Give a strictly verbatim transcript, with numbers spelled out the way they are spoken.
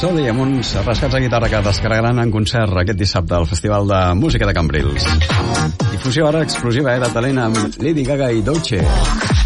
Rhapsody amb uns rescats de guitarra que descarregaran en concert aquest dissabte al Festival de Música de Cambrils. Difusió ara explosiva, eh, de talent amb Lady Gaga i Doechii.